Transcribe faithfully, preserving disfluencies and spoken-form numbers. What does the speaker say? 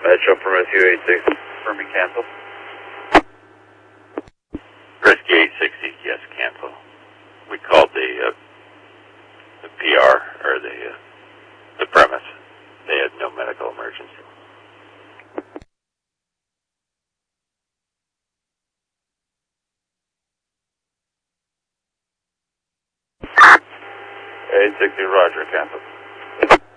Metro from S U eight six, confirming cancel. Rescue eight sixty, yes, cancel. We called the uh, the P R, or the, uh, the premise. They had no medical emergency. eight sixty, roger, cancel.